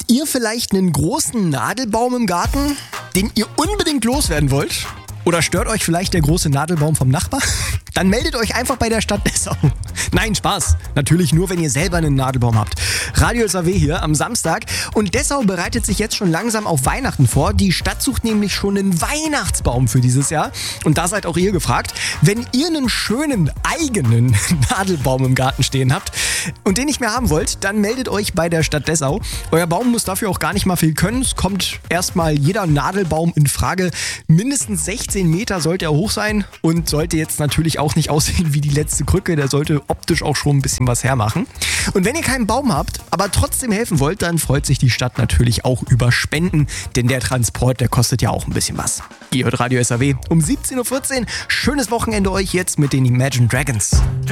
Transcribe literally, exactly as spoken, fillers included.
ihr vielleicht einen großen Nadelbaum im Garten, den ihr unbedingt loswerden wollt? Oder stört euch vielleicht der große Nadelbaum vom Nachbar? Dann meldet euch einfach bei der Stadt Dessau. Nein, Spaß. Natürlich nur, wenn ihr selber einen Nadelbaum habt. Radio S A W hier am Samstag. Und Dessau bereitet sich jetzt schon langsam auf Weihnachten vor. Die Stadt sucht nämlich schon einen Weihnachtsbaum für dieses Jahr. Und da seid auch ihr gefragt. Wenn ihr einen schönen eigenen Nadelbaum im Garten stehen habt und den nicht mehr haben wollt, dann meldet euch bei der Stadt Dessau. Euer Baum muss dafür auch gar nicht mal viel können. Es kommt erstmal jeder Nadelbaum in Frage. Mindestens sechzehn Meter sollte er hoch sein und sollte jetzt natürlich auch nicht aussehen wie die letzte Krücke. Der sollte optisch auch schon ein bisschen was hermachen. Und wenn ihr keinen Baum habt, aber trotzdem helfen wollt, dann freut sich die Stadt natürlich auch über Spenden, denn der Transport, der kostet ja auch ein bisschen was. Ihr hört Radio S A W um siebzehn Uhr vierzehn. Schönes Wochenende euch jetzt mit den Imagine Dragons.